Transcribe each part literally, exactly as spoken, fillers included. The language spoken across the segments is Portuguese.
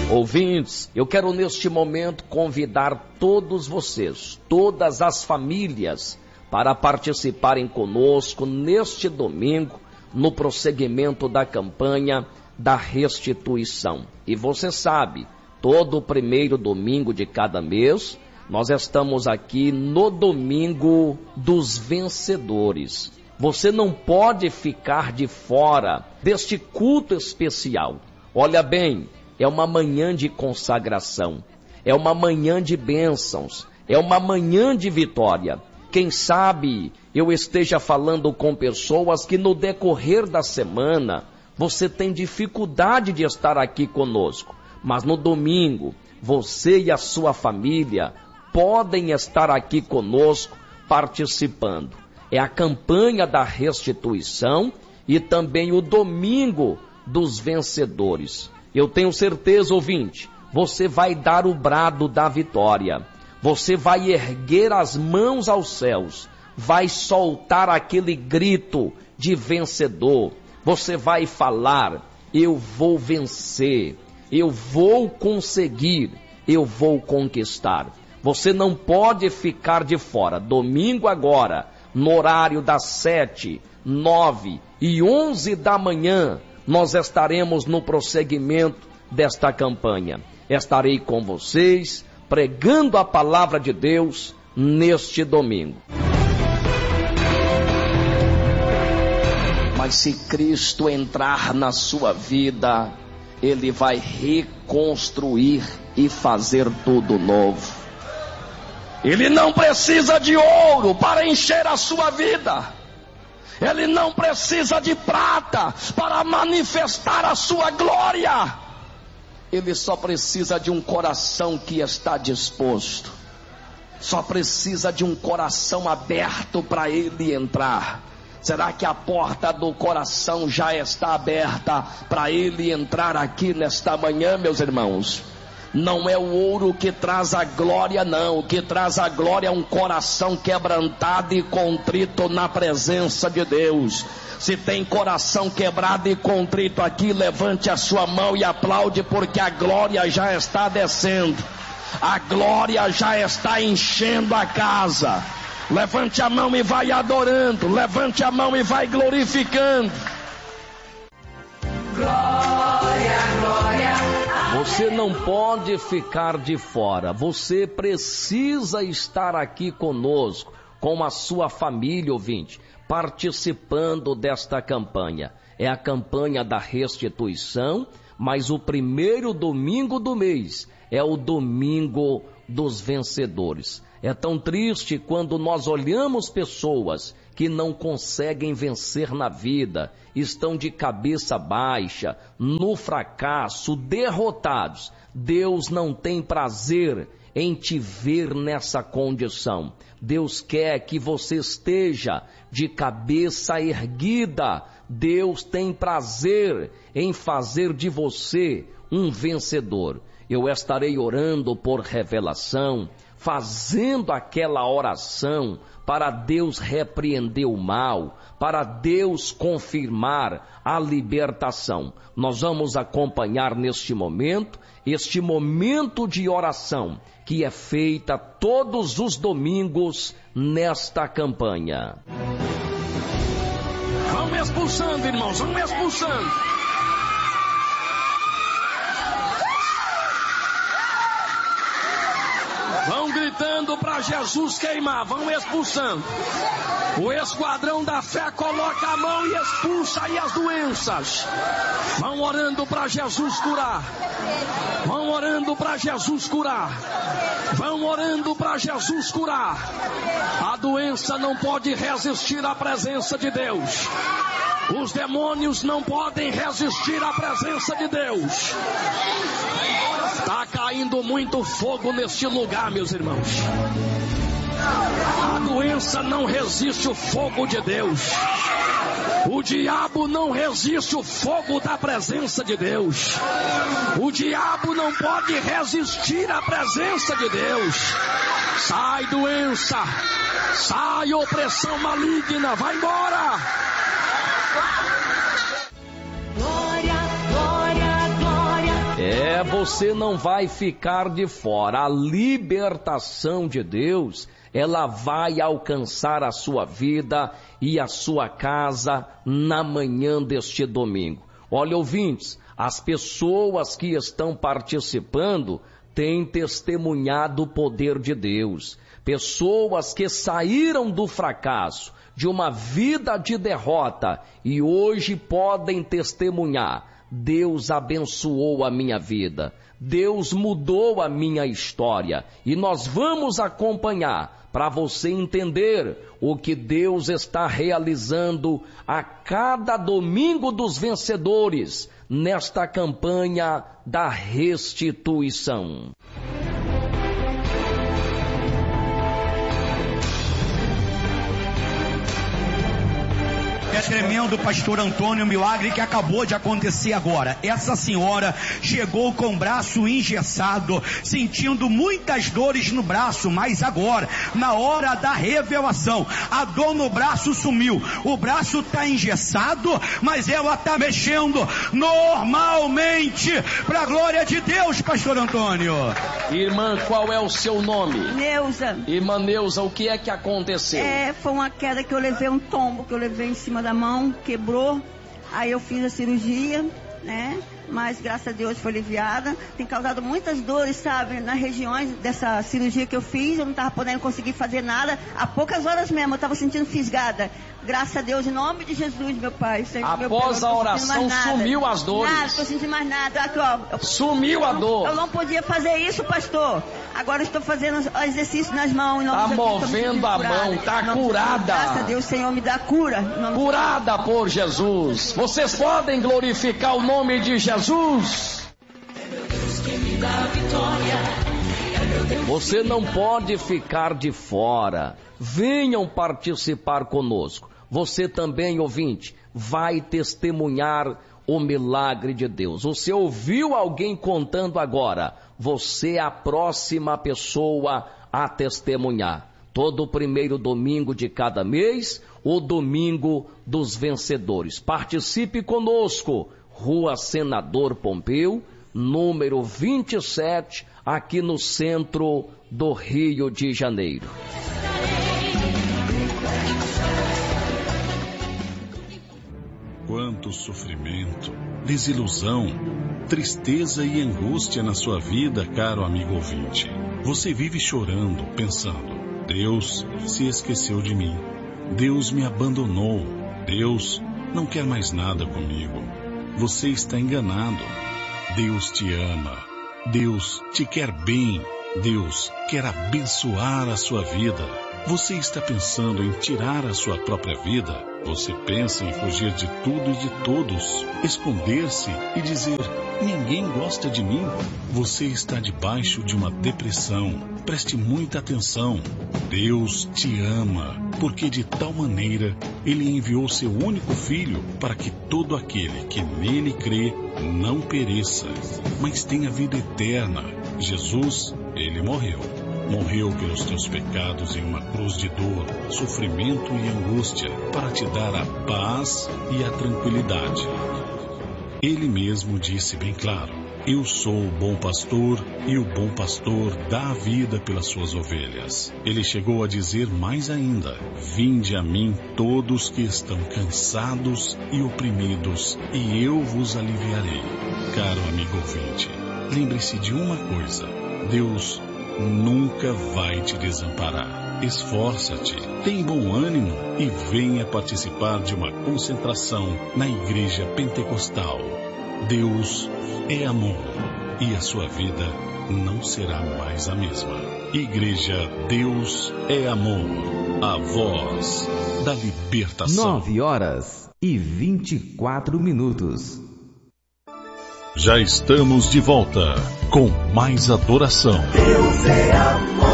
Ouvintes, eu quero neste momento convidar todos vocês, todas as famílias, para participarem conosco neste domingo, no prosseguimento da campanha da restituição. E você sabe, todo primeiro domingo de cada mês, nós estamos aqui no domingo dos vencedores. Você não pode ficar de fora deste culto especial. Olha bem, é uma manhã de consagração, é uma manhã de bênçãos, é uma manhã de vitória. Quem sabe eu esteja falando com pessoas que no decorrer da semana você tem dificuldade de estar aqui conosco, mas no domingo você e a sua família podem estar aqui conosco participando. É a campanha da restituição e também o domingo dos vencedores. Eu tenho certeza, ouvinte, você vai dar o brado da vitória. Você vai erguer as mãos aos céus, vai soltar aquele grito de vencedor. Você vai falar: eu vou vencer, eu vou conseguir, eu vou conquistar. Você não pode ficar de fora. Domingo agora, no horário das sete, nove e onze da manhã, nós estaremos no prosseguimento desta campanha. Estarei com vocês, pregando a palavra de Deus neste domingo. Mas se Cristo entrar na sua vida, Ele vai reconstruir e fazer tudo novo. Ele não precisa de ouro para encher a sua vida. Ele não precisa de prata para manifestar a sua glória. Ele só precisa de um coração que está disposto. Só precisa de um coração aberto para ele entrar. Será que a porta do coração já está aberta para ele entrar aqui nesta manhã, meus irmãos? Não é o ouro que traz a glória, não. O que traz a glória é um coração quebrantado e contrito na presença de Deus. Se tem coração quebrado e contrito aqui, levante a sua mão e aplaude, porque a glória já está descendo. A glória já está enchendo a casa. Levante a mão e vai adorando. Levante a mão e vai glorificando. Glória, glória. Você não pode ficar de fora. Você precisa estar aqui conosco, com a sua família, ouvinte, participando desta campanha. É a campanha da restituição, mas o primeiro domingo do mês é o domingo dos vencedores. É tão triste quando nós olhamos pessoas que não conseguem vencer na vida, estão de cabeça baixa, no fracasso, derrotados. Deus não tem prazer em te ver nessa condição. Deus quer que você esteja de cabeça erguida. Deus tem prazer em fazer de você um vencedor. Eu estarei orando por revelação, fazendo aquela oração para Deus repreender o mal, para Deus confirmar a libertação. Nós vamos acompanhar neste momento, este momento de oração, que é feita todos os domingos nesta campanha. Vamos expulsando, irmãos, vamos expulsando. Vão gritando para Jesus queimar, vão expulsando. O esquadrão da fé coloca a mão e expulsa aí as doenças. Vão orando para Jesus curar. Vão orando para Jesus curar. Vão orando para Jesus curar. A doença não pode resistir à presença de Deus. Os demônios não podem resistir à presença de Deus. Está caindo muito fogo neste lugar, meus irmãos. A doença não resiste o fogo de Deus. O diabo não resiste o fogo da presença de Deus. O diabo não pode resistir à presença de Deus. Sai doença, sai opressão maligna, vai embora. Glória, glória, glória. É, É, você não vai ficar de fora. A libertação de Deus, ela vai alcançar a sua vida e a sua casa na manhã deste domingo. Olha, ouvintes, as pessoas que estão participando têm testemunhado o poder de Deus. Pessoas que saíram do fracasso, de uma vida de derrota, e hoje podem testemunhar: Deus abençoou a minha vida, Deus mudou a minha história. E nós vamos acompanhar para você entender o que Deus está realizando a cada domingo dos vencedores nesta campanha da restituição. É tremendo, pastor Antônio, o milagre que acabou de acontecer agora. Essa senhora chegou com o braço engessado, sentindo muitas dores no braço, mas agora, na hora da revelação, a dor no braço sumiu. O braço está engessado, mas ela está mexendo normalmente, para a glória de Deus, pastor Antônio. Irmã, qual é o seu nome? Neuza. Irmã Neuza, o que é que aconteceu? É, foi uma queda que eu levei, um tombo que eu levei em cima da mão, quebrou, aí eu fiz a cirurgia, né, mas graças a Deus foi aliviada. Tem causado muitas dores, sabe, nas regiões dessa cirurgia que eu fiz. Eu não estava podendo conseguir fazer nada, há poucas horas mesmo eu estava sentindo fisgada. Graças a Deus, em nome de Jesus, meu Pai. Após meu pai, a oração, sumiu as dores. Nada, estou sentindo mais nada. Aqui, ó, eu, sumiu a dor. Eu não podia fazer isso, pastor. Agora eu estou fazendo exercício nas mãos. Está movendo a mão, está curada. Graças a Deus, Senhor, me dá cura. Curada por Jesus. Vocês podem glorificar o nome de Jesus. É meu Deus que me dá vitória. Você não pode ficar de fora. Venham participar conosco. Você também, ouvinte, vai testemunhar o milagre de Deus. Você ouviu alguém contando agora? Você é a próxima pessoa a testemunhar. Todo primeiro domingo de cada mês, o domingo dos vencedores. Participe conosco. Rua Senador Pompeu, número vinte e sete, aqui no centro do Rio de Janeiro. Quanto sofrimento, desilusão, tristeza e angústia na sua vida, caro amigo ouvinte. Você vive chorando, pensando: Deus se esqueceu de mim, Deus me abandonou, Deus não quer mais nada comigo. Você está enganado. Deus te ama, Deus te quer bem, Deus quer abençoar a sua vida. Você está pensando em tirar a sua própria vida? Você pensa em fugir de tudo e de todos, esconder-se e dizer: ninguém gosta de mim? Você está debaixo de uma depressão. Preste muita atenção. Deus te ama, porque de tal maneira Ele enviou seu único Filho para que todo aquele que nele crê não pereça, mas tenha vida eterna. Jesus, Ele morreu. Morreu pelos teus pecados em uma cruz de dor, sofrimento e angústia, para te dar a paz e a tranquilidade. Ele mesmo disse bem claro: eu sou o bom pastor, e o bom pastor dá a vida pelas suas ovelhas. Ele chegou a dizer mais ainda: vinde a mim todos que estão cansados e oprimidos, e eu vos aliviarei. Caro amigo ouvinte, lembre-se de uma coisa: Deus nunca vai te desamparar. Esforça-te, tem bom ânimo e venha participar de uma concentração na Igreja Pentecostal. Deus é amor e a sua vida não será mais a mesma. Igreja Deus é Amor, a voz da libertação. Nove horas e vinte e quatro minutos. Já estamos de volta com mais adoração. Deus é amor.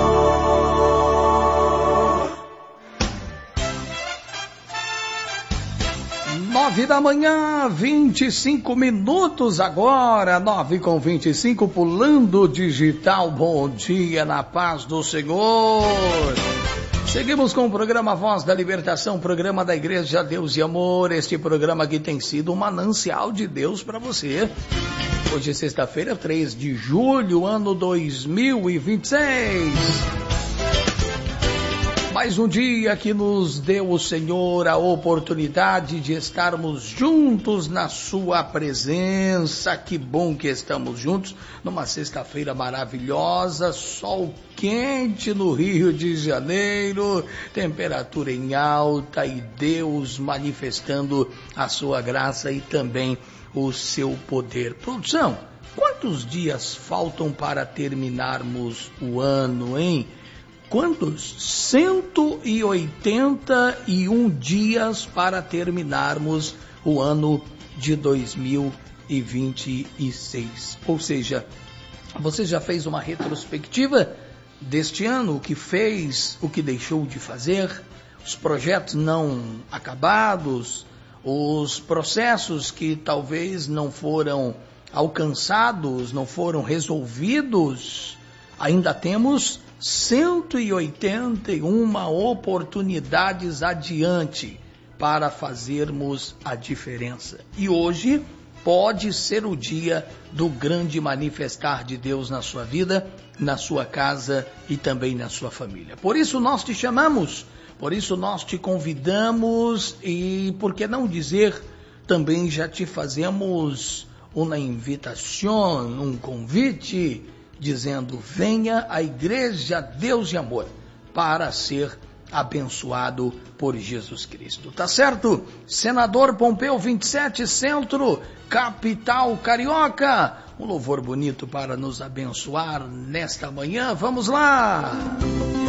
Nove da manhã, vinte e cinco minutos agora, nove com vinte e cinco, pulando digital. Bom dia, na paz do Senhor. Seguimos com o programa Voz da Libertação, programa da Igreja Deus e Amor. Este programa aqui tem sido um manancial de Deus para você. Hoje é sexta-feira, três de julho, ano dois mil e vinte e seis. Mais um dia que nos deu o Senhor a oportunidade de estarmos juntos na sua presença. Que bom que estamos juntos numa sexta-feira maravilhosa, sol quente no Rio de Janeiro, temperatura em alta e Deus manifestando a sua graça e também o seu poder. Produção, quantos dias faltam para terminarmos o ano, hein? Quantos? cento e oitenta e um dias para terminarmos o ano de dois mil e vinte e seis. Ou seja, você já fez uma retrospectiva deste ano, o que fez, o que deixou de fazer, os projetos não acabados, os processos que talvez não foram alcançados, não foram resolvidos. Ainda temos cento e oitenta e uma oportunidades adiante para fazermos a diferença. E hoje pode ser o dia do grande manifestar de Deus na sua vida, na sua casa e também na sua família. Por isso nós te chamamos, por isso nós te convidamos e, por que não dizer, também já te fazemos uma invitação, um convite, dizendo: venha à Igreja Deus de Amor para ser abençoado por Jesus Cristo. Tá certo? Senador Pompeu vinte e sete, Centro, capital carioca. Um louvor bonito para nos abençoar nesta manhã. Vamos lá!